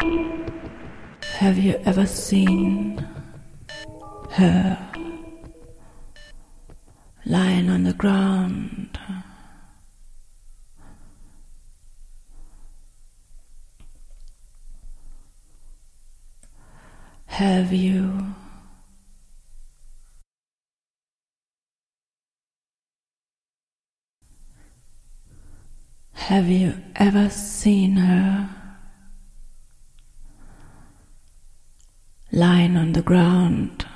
Have you ever seen her lying on the ground? Have you ever seen her lying on the ground?